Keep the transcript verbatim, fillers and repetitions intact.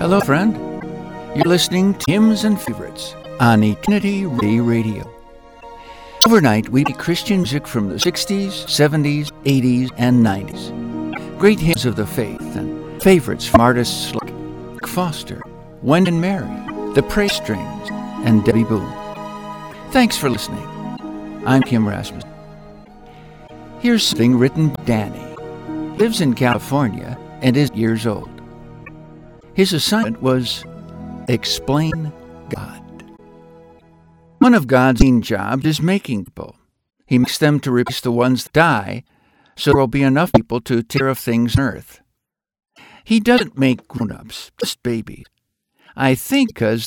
Hello, friend. You're listening to Hymns and Favorites on Eternity Radio. Overnight, we play Christian music from the sixties, seventies, eighties, and nineties. Great hymns of the faith and favorites from artists like Rick Foster, Wendell and Mary, the Praise Strings, and Debbie Boone. Thanks for listening. I'm Kim Rasmussen. Here's something written by Danny. He lives in California and is years old. His assignment was explain God. One of God's main jobs is making people. He makes them to replace the ones that die, so there will be enough people to take care of things on earth. He doesn't make grown-ups, just babies. I think because